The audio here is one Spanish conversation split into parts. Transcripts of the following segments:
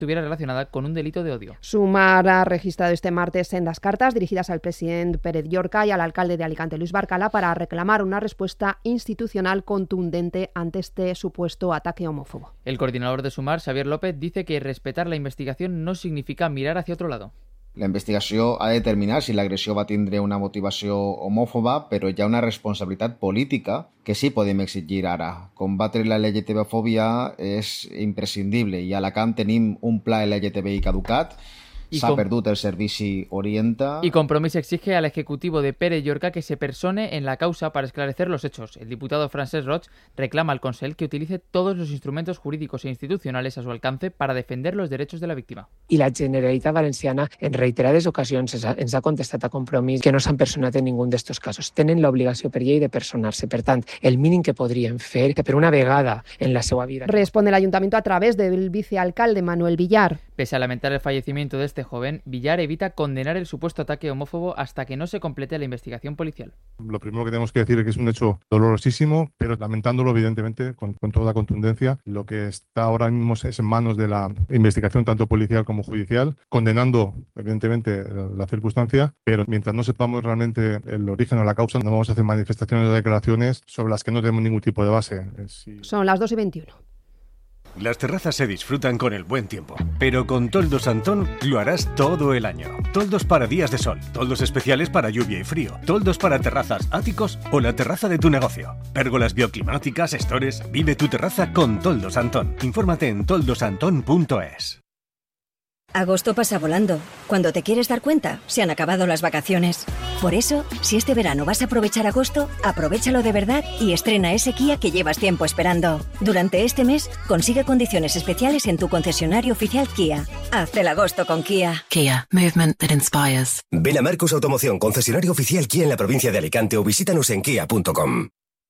estuviera relacionada con un delito de odio. Sumar ha registrado este martes sendas cartas dirigidas al presidente Pérez Llorca y al alcalde de Alicante, Luis Barcala, para reclamar una respuesta institucional contundente ante este supuesto ataque homófobo. El coordinador de Sumar, Xavier López, dice que respetar la investigación no significa mirar hacia otro lado. La investigació ha de determinar si l'agressió va tindre una motivació homòfoba, però hi ha una responsabilitat política que sí podem exigir ara. Combatre la LGTB-fòbia és imprescindible i a Alacant tenim un pla LGTBI caducat, s'ha perdut el servici Orienta. Y Compromís exige al Ejecutivo de Pérez Llorca que se persone en la causa para esclarecer los hechos. El diputado Francesc Roig reclama al Consell que utilice todos los instrumentos jurídicos e institucionales a su alcance para defender los derechos de la víctima. I la Generalitat Valenciana en reiterades ocasions ens ha contestat a Compromís que no s'han personat en ningú d'estos casos. Tenen l'obligació per llei de personar-se. Per tant, el mínim que podrien fer, que per una vegada en la seva vida... Responde el Ayuntamiento a través del vicealcalde Manuel Villar. Pese a lamentar el fallecimiento de este joven, Villar evita condenar el supuesto ataque homófobo hasta que no se complete la investigación policial. Lo primero que tenemos que decir es que es un hecho dolorosísimo, pero lamentándolo evidentemente con toda contundencia. Lo que está ahora mismo es en manos de la investigación tanto policial como judicial, condenando evidentemente la circunstancia, pero mientras no sepamos realmente el origen o la causa, no vamos a hacer manifestaciones o declaraciones sobre las que no tenemos ningún tipo de base. Son las 2:21. Las terrazas se disfrutan con el buen tiempo, pero con Toldos Antón lo harás todo el año. Toldos para días de sol, toldos especiales para lluvia y frío, toldos para terrazas, áticos o la terraza de tu negocio. Pérgolas bioclimáticas, stores, vive tu terraza con Toldos Antón. Infórmate en toldosantón.es. Agosto pasa volando. Cuando te quieres dar cuenta, se han acabado las vacaciones. Por eso, si este verano vas a aprovechar agosto, aprovéchalo de verdad y estrena ese Kia que llevas tiempo esperando. Durante este mes, consigue condiciones especiales en tu concesionario oficial Kia. Haz el agosto con Kia. Kia, movement that inspires. Ven a Marcos Automoción, concesionario oficial Kia en la provincia de Alicante o visítanos en kia.com.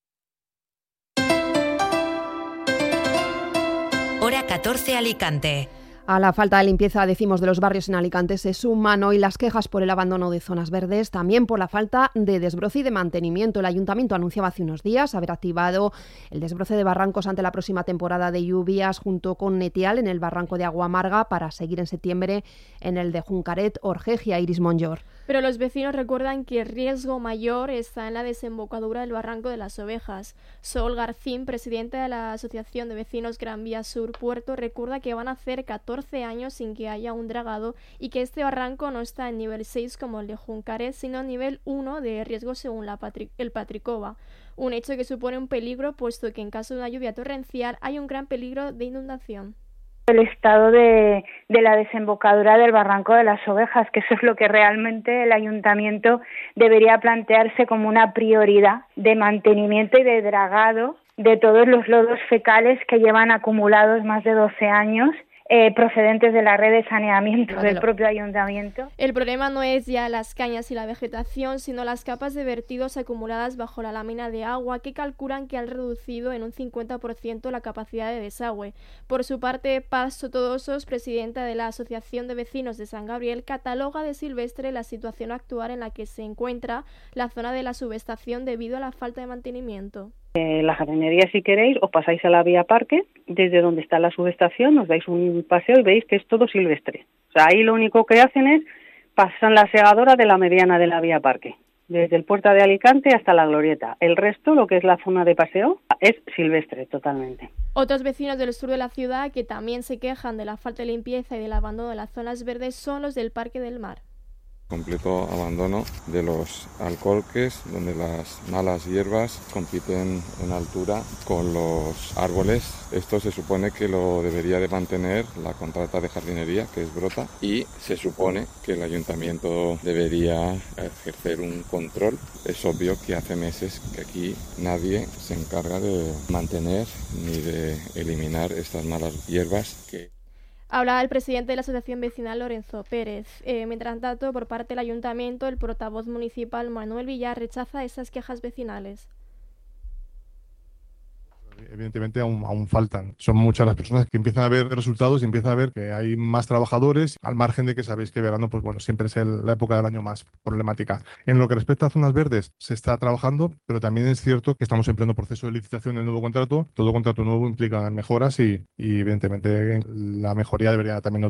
Hora 14 Alicante. A la falta de limpieza, decimos, de los barrios en Alicante se suman hoy las quejas por el abandono de zonas verdes, también por la falta de desbroce y de mantenimiento. El Ayuntamiento anunciaba hace unos días haber activado el desbroce de barrancos ante la próxima temporada de lluvias junto con Netial en el barranco de Agua Amarga para seguir en septiembre en el de Juncaret, Orgegia e Iris Monllor. Pero los vecinos recuerdan que el riesgo mayor está en la desembocadura del Barranco de las Ovejas. Sol Garcín, presidenta de la Asociación de Vecinos Gran Vía Sur Puerto, recuerda que van a hacer 14 años sin que haya un dragado y que este barranco no está en nivel 6 como el de Juncaret, sino en nivel 1 de riesgo según el Patricova. Un hecho que supone un peligro, puesto que en caso de una lluvia torrencial hay un gran peligro de inundación. El estado de la desembocadura del Barranco de las Ovejas, que eso es lo que realmente el Ayuntamiento debería plantearse como una prioridad de mantenimiento y de dragado de todos los lodos fecales que llevan acumulados más de 12 años procedentes de la red de saneamiento del propio ayuntamiento. El problema no es ya las cañas y la vegetación, sino las capas de vertidos acumuladas bajo la lámina de agua que calculan que han reducido en un 50% la capacidad de desagüe. Por su parte, Paz Sotodosos, presidenta de la Asociación de Vecinos de San Gabriel, cataloga de silvestre la situación actual en la que se encuentra la zona de la subestación debido a la falta de mantenimiento. La jardinería, si queréis, os pasáis a la vía parque, desde donde está la subestación, os dais un paseo y veis que es todo silvestre. O sea, ahí lo único que hacen es pasan la segadora de la mediana de la vía parque, desde el Puerta de Alicante hasta la Glorieta. El resto, lo que es la zona de paseo, es silvestre totalmente. Otros vecinos del sur de la ciudad que también se quejan de la falta de limpieza y del abandono de las zonas verdes son los del Parque del Mar. Completo abandono de los alcorques, donde las malas hierbas compiten en altura con los árboles. Esto se supone que lo debería de mantener la contrata de jardinería, que es Brota, y se supone que el ayuntamiento debería ejercer un control. Es obvio que hace meses que aquí nadie se encarga de mantener ni de eliminar estas malas hierbas que... Hablaba el presidente de la Asociación Vecinal, Lorenzo Pérez. Mientras tanto, por parte del Ayuntamiento, el portavoz municipal, Manuel Villar, rechaza esas quejas vecinales. Evidentemente aún faltan. Son muchas las personas que empiezan a ver resultados y empiezan a ver que hay más trabajadores, al margen de que sabéis que verano, pues bueno, siempre es la época del año más problemática. En lo que respecta a zonas verdes, se está trabajando, pero también es cierto que estamos en pleno proceso de licitación del nuevo contrato. Todo contrato nuevo implica mejoras y evidentemente la mejoría debería también